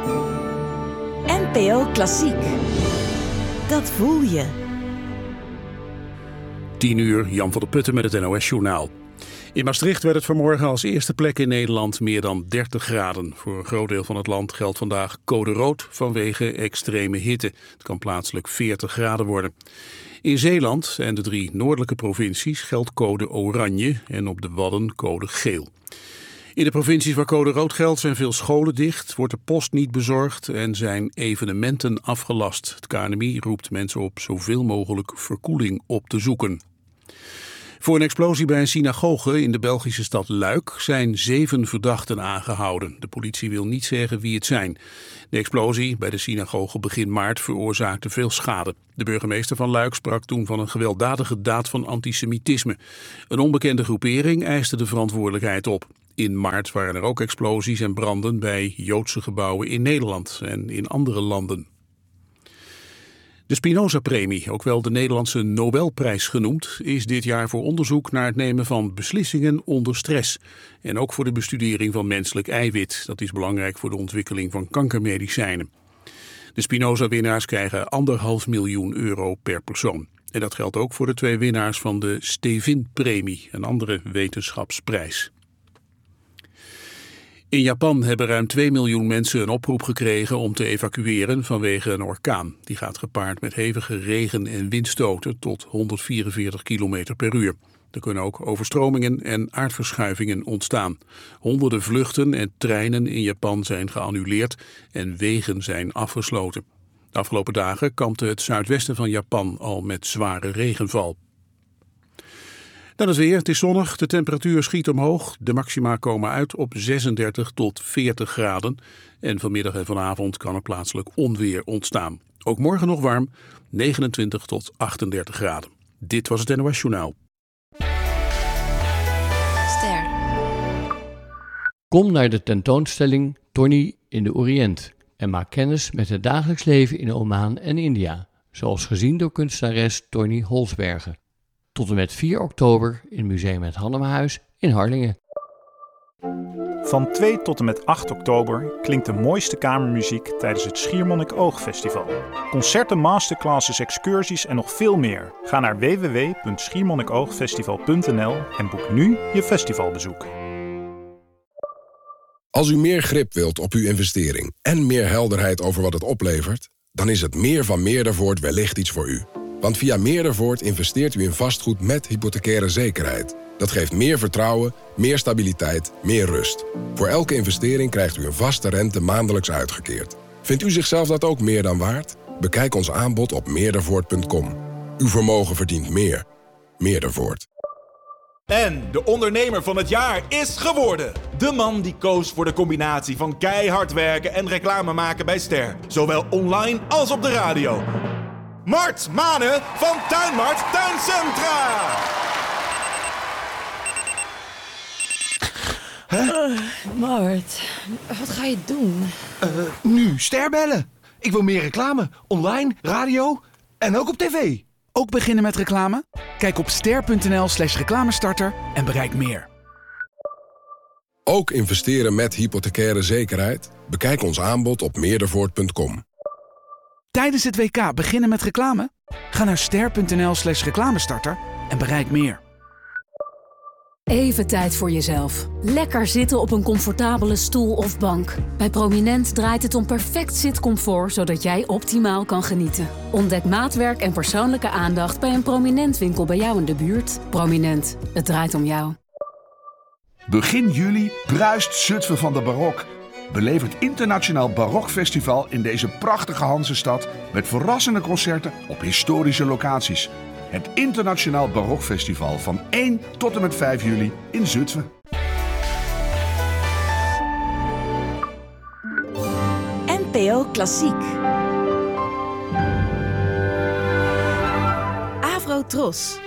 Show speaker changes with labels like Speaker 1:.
Speaker 1: NPO Klassiek. Dat voel je.
Speaker 2: 10:00, Jan van der Putten met het NOS-journaal. In Maastricht werd het vanmorgen als eerste plek in Nederland meer dan 30 graden. Voor een groot deel van het land geldt vandaag code rood vanwege extreme hitte. Het kan plaatselijk 40 graden worden. In Zeeland en de 3 noordelijke provincies geldt code oranje en op de Wadden code geel. In de provincies waar code rood geldt zijn veel scholen dicht, wordt de post niet bezorgd en zijn evenementen afgelast. Het KNMI roept mensen op zoveel mogelijk verkoeling op te zoeken. Voor een explosie bij een synagoge in de Belgische stad Luik zijn 7 verdachten aangehouden. De politie wil niet zeggen wie het zijn. De explosie bij de synagoge begin maart veroorzaakte veel schade. De burgemeester van Luik sprak toen van een gewelddadige daad van antisemitisme. Een onbekende groepering eiste de verantwoordelijkheid op. In maart waren er ook explosies en branden bij Joodse gebouwen in Nederland en in andere landen. De Spinoza-premie, ook wel de Nederlandse Nobelprijs genoemd, is dit jaar voor onderzoek naar het nemen van beslissingen onder stress. En ook voor de bestudering van menselijk eiwit. Dat is belangrijk voor de ontwikkeling van kankermedicijnen. De Spinoza-winnaars krijgen €1,5 miljoen per persoon. En dat geldt ook voor de 2 winnaars van de Stevin-premie, een andere wetenschapsprijs. In Japan hebben ruim 2 miljoen mensen een oproep gekregen om te evacueren vanwege een orkaan. Die gaat gepaard met hevige regen- en windstoten tot 144 km per uur. Er kunnen ook overstromingen en aardverschuivingen ontstaan. Honderden vluchten en treinen in Japan zijn geannuleerd en wegen zijn afgesloten. De afgelopen dagen kampte het zuidwesten van Japan al met zware regenval. Dan het weer. Het is zonnig, de temperatuur schiet omhoog. De maxima komen uit op 36 tot 40 graden. En vanmiddag en vanavond kan er plaatselijk onweer ontstaan. Ook morgen nog warm, 29 tot 38 graden. Dit was het NOS Journaal.
Speaker 3: Ster.
Speaker 4: Kom naar de tentoonstelling Tony in de Oriënt en maak kennis met het dagelijks leven in Oman en India, zoals gezien door kunstenares Tony Holsbergen. Tot en met 4 oktober in Museum Het Hannemahuis in Harlingen.
Speaker 5: Van 2 tot en met 8 oktober klinkt de mooiste kamermuziek tijdens het Schiermonnikoog-festival. Concerten, masterclasses, excursies en nog veel meer. Ga naar www.schiermonnikoogfestival.nl en boek nu je festivalbezoek.
Speaker 6: Als u meer grip wilt op uw investering en meer helderheid over wat het oplevert, dan is het meer van Meerdervoort wellicht iets voor u. Want via Meerdervoort investeert u in vastgoed met hypothecaire zekerheid. Dat geeft meer vertrouwen, meer stabiliteit, meer rust. Voor elke investering krijgt u een vaste rente maandelijks uitgekeerd. Vindt u zichzelf dat ook meer dan waard? Bekijk ons aanbod op meerdervoort.com. Uw vermogen verdient meer. Meerdervoort.
Speaker 7: En de ondernemer van het jaar is geworden. De man die koos voor de combinatie van keihard werken en reclame maken bij Ster. Zowel online als op de radio. Mart Manen van Tuinmart Tuincentra.
Speaker 3: Mart, wat ga je doen?
Speaker 8: Nu Ster bellen. Ik wil meer reclame. Online, radio en ook op tv.
Speaker 9: Ook beginnen met reclame? Kijk op ster.nl/reclamestarter en bereik meer.
Speaker 6: Ook investeren met hypothecaire zekerheid? Bekijk ons aanbod op meerdervoort.com.
Speaker 9: Tijdens het WK beginnen met reclame? Ga naar ster.nl/reclamestarter en bereik meer.
Speaker 10: Even tijd voor jezelf. Lekker zitten op een comfortabele stoel of bank. Bij Prominent draait het om perfect zitcomfort, zodat jij optimaal kan genieten. Ontdek maatwerk en persoonlijke aandacht bij een Prominent winkel bij jou in de buurt. Prominent, het draait om jou.
Speaker 11: Begin juli bruist Zutphen van de barok. Beleef het Internationaal Barokfestival in deze prachtige Hansestad met verrassende concerten op historische locaties. Het Internationaal Barokfestival van 1 tot en met 5 juli in Zutphen.
Speaker 1: NPO Klassiek. Avro Tros.